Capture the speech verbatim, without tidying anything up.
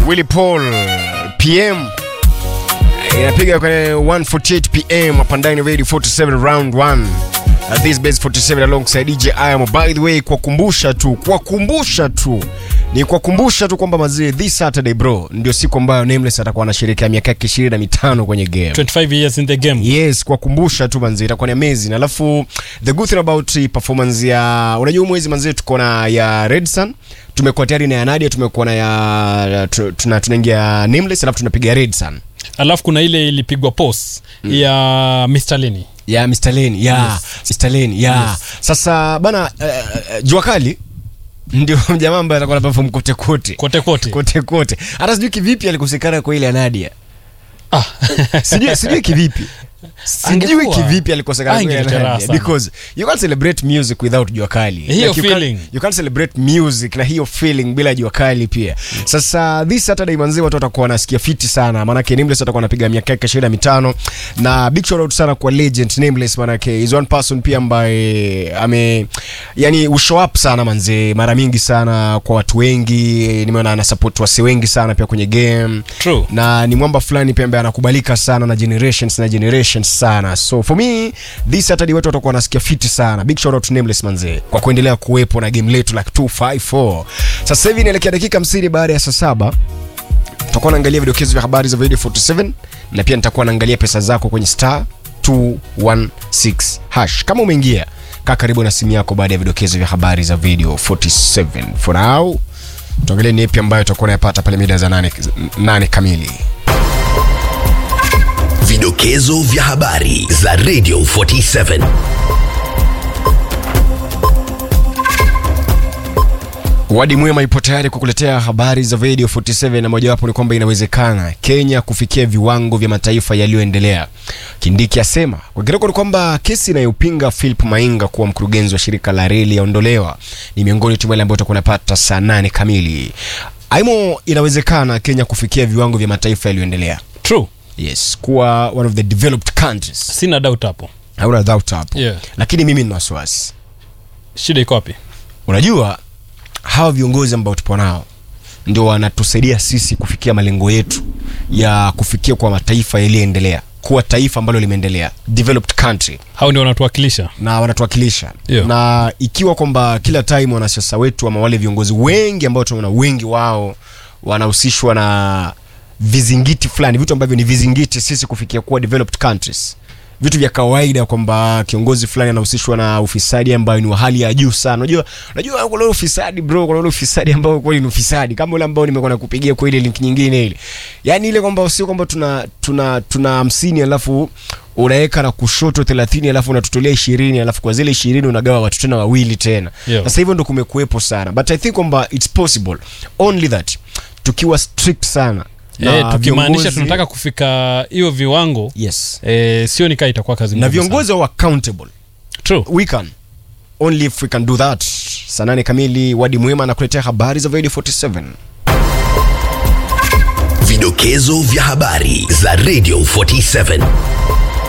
Willy Paul P M inapiga kwenye one forty-eight p m hapa ndani Radio forty-seven round one. At this base forty-seven alongside D J I am. By the way, kwa kumbusha tu, kwa kumbusha tu ni kwa kumbusha tu kwamba mazee, this Saturday bro ndio siku ambayo Nameless atakuwa anasherehekea miaka yake ishirini na mitano kwenye game. twenty-five years in the game. Yes, kwa kumbusha tu manzi, itakuwa ni amazing. Alafu the good thing about the performance ya, unajua mwezi manzi tuko na ya Red Sun, tumekuwa tayari na ya Nadia, tumekuwa na ya tuna tunaingia Nameless, alafu tunapiga Red Sun. Alafu kuna ile ilipigwa pause mm. ya mister Lenny. Ya mister Lenny, ya yes. mister Lenny, ya. Yes. Sasa bana uh, Jua Kali ndio jamaa ambaye atakuwa anaperform kote kote. Kote kote. Kote kote. Hata sijui kivipi alikosekana kwa ile ya Nadia. Ah, sijui sijui kivipi. Sijui kivipi alikosekana kwa ile ya Nadia, because you can't celebrate music without Jua Kali. Like you, can't, you can't celebrate music na hiyo feeling bila Jua Kali pia. Sasa this Saturday manzi watu watakuwa wanasikia fiti sana, maana yake Nameless atakuwa anapiga miaka yake ishirini na mitano, na big shout out sana kwa legend Nameless, maana yake is one person pia ambaye ame yani ushow up sana manzi mara mingi sana kwa watu wengi. Nimeona ana support wase wengi sana pia kwenye game. True. Na ni mwamba fulani pia ambaye anakubalika sana na generations na generations sana. So for me this Saturday watu watakuwa wanasikia fiti sana. Big shout out to Nameless manze kwa kuendelea kuwepo na game letu like two five four. Sasa hivi inaelekea dakika hamsini baada ya saa saba. Tutakuwa naangalia vidokezo vya habari za Radio forty-seven, na pia nitakuwa naangalia pesa zako kwenye star two one six hash. Kama umeingia, kaa karibu na simu yako baada ya vidokezo vya habari za Radio forty-seven. For now, tuangalie ni ipi ambayo tutakuwa tunapata pale mida za nane kamili. Vidokezo vya habari za Radio forty-seven. Wadi Mwema ipo tayari kukuletea habari za Radio forty-seven, na moja wapo ni kwamba inawezekana Kenya kufikia viwango vya mataifa yaliyoendelea. Kindiki asema kwa kireko ni kwamba kesi inayopinga Philip Mainga kuwa mkurugenzi wa shirika la reli yaondolewa. Ni miongoni tu wale ambao tutakuwa tunapata saa nane kamili. Aimo, inawezekana Kenya kufikia viwango vya mataifa yaliyoendelea. True. Yes, kuwa one of the developed countries. Sina doubt hapo. Hauna doubt hapo. Yeah. Lakini mimi nina wasiwasi. Shida iko wapi? Unajua hawa viongozi ambao tupo nao ndio wanatusaidia sisi kufikia malengo yetu ya kufikia kwa mataifa yaliyoendelea, kuwa taifa ambalo limeendelea, developed country. Hao ndio wanatuwakilisha. Na wanatuwakilisha. Yeah. Na ikiwa kwamba kila time wanasiasa wetu ama wale viongozi wengi ambao tunaona wengi wao wanahusishwa na vizingiti fulani, vitu ambavyo ni vizingiti sisi kufikia kuwa developed countries, vitu vya kawaida kwamba kiongozi fulani anahusishwa na ufisadi ambao ni wa hali ya juu sana. Unajua, unajua kuna ufisadi bro, kuna ufisadi ambao kweli ni ufisadi kama ule ambao nimekuwa nakupigia kwa ile link nyingine ile. Yaani ile kwamba sio kwamba tuna tuna tuna hamsini alafu unaweka na kushoto thelathini alafu unatutolea ishirini alafu kwa zile ishirini unagawa watu tena wawili tena. Yeah. Sasa hivyo ndo kumekuepo sana. But I think kwamba it's possible only that tukiwa strict sana. Eh, tukimaanisha tunataka kufika hiyo viwango. Yes. Eh, sio nikaa itakuwa kazi ngumu. Na viongozi wa accountable. True. We can. Only if we can do that. Saa nane kamili Wadi Mwema anakuletea habari za Radio forty-seven. Vidokezo vya habari za Radio forty-seven.